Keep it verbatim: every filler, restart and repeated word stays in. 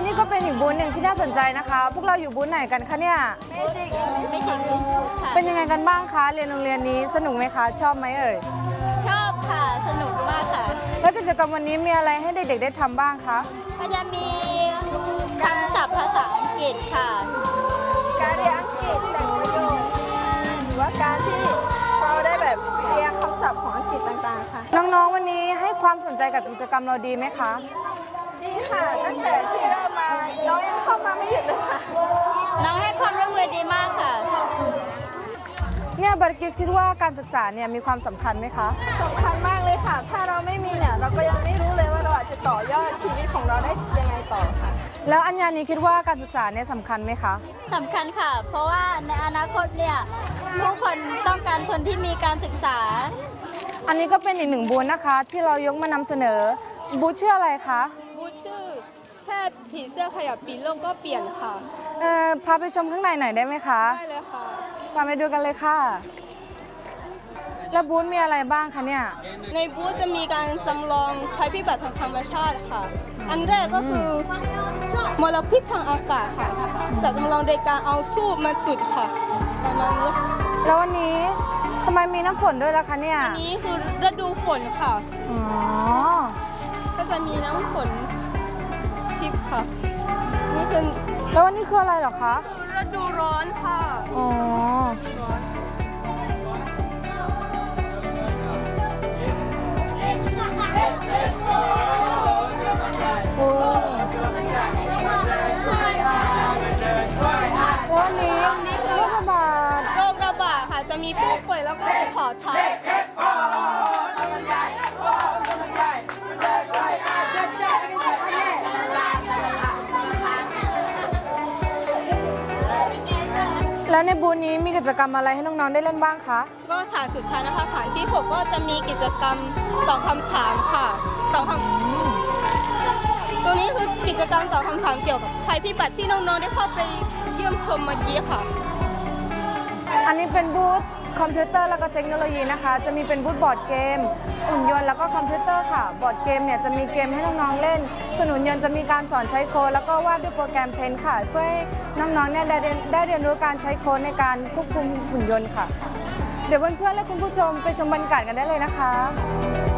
นี่ก็เป็นอีกบูธหนึ่งที่น่าสนใจนะคะพวกเราอยู่บูธไหนกันคะเนี่ยเมจิกเมจิกบูธค่ะเป็นยังไงกันบ้างคะเรียนโรงเรียนนี้สนุกไหมคะชอบไหมเอ่ยชอบค่ะสนุกมากค่ะแล้วกิจกรรมวันนี้มีอะไรให้เด็กๆได้ทำบ้างคะก็จะมีคำศัพท์ภาษาอังกฤษค่ะการเรียนอังกฤษแต่งประโยคหรือว่าการที่เราได้แบบเรียนคำศัพท์ของอังกฤษต่างๆค่ะน้องๆวันนี้ให้ความสนใจกับกิจกรรมเราดีไหมคะดีค่ะตั้งแต่ที่เริ่มมาน้องยังเข้ามาไม่หยุดเลยค่ะน้องให้ความร่วมมือดีมากค่ะเนี่ยบาร์กิสคิดว่าการศึกษาเนี่ยมีความสำคัญไหมคะสำคัญมากเลยค่ะถ้าเราไม่มีเนี่ยเราก็ยังไม่รู้เลยว่าเราอาจจะต่อยอดชีวิตของเราได้ยังไงต่อค่ะแล้วอัญญานี้คิดว่าการศึกษาเนี่ยสำคัญไหมคะสำคัญค่ะเพราะว่าในอนาคตเนี่ยผู้คนต้องการคนที่มีการศึกษาอันนี้ก็เป็นอีกหนึ่งบูธนะคะที่เรายกมานำเสนอบูธชื่ออะไรคะบูธชื่อแค่ผีเสื้อขยับปีโลกก็เปลี่ยนค่ะเอ่อพาไปชมข้างในหน่อยได้ไหมคะได้เลยค่ะพาไปดูกันเลยค่ะแล้วบูธมีอะไรบ้างคะเนี่ยในบูธจะมีการจำลองภัยพิบัติทางธรรมชาติค่ะอันแรกก็คือมลพิษทางอากาศค่ะจะจำลองโดยการเอาทูบมาจุดค่ะประมาณนี้แล้ววันนี้ทำไมมีน้ำฝนด้วยล่ะคะเนี่ยอันนี้คือฤดูฝนค่ะอ๋อก็จะมีน้ำฝนทิพย์ค่ะนี่คือแล้ววันนี้คืออะไรเหรอคะฤดูร้อนค่ะอ๋อโอ้วันนี้โรคระบาดโรคระบาดค่ะจะมีผู้ป่วยแล้วก็ขอทานแล้วในบูธนี้มีกิจกรรมอะไรให้น้องๆได้เล่นบ้างคะก็ฐานสุดท้ายนะคะฐานที่หกก็จะมีกิจกรรมตอบคำถามค่ะตอบคำตัวนี้คือกิจกรรมตอบคำถามเกี่ยวกับภัยพิบัติที่น้องๆได้เข้าไปเยี่ยมชมเมื่อกี้ค่ะอันนี้เป็นบูธคอมพิวเตอร์แล้วก็เทคโนโลยีนะคะจะมีเป็นบูธบอร์ดเกมหุ่นยนต์แล้วก็คอมพิวเตอร์ค่ะบอร์ดเกมเนี่ยจะมีเกมให้น้องๆเล่นส่วนหุ่นยนต์จะมีการสอนใช้โค้ดแล้วก็วาดด้วยโปรแกรมเพนท์ค่ะเพื่อให้น้องๆเนี่ยได้ได้เรียนรู้การใช้โค้ดในการควบคุมหุ่นยนต์ค่ะเดี๋ยวเพื่อนๆและคุณผู้ชมไปชมบรรยากาศกันได้เลยนะคะ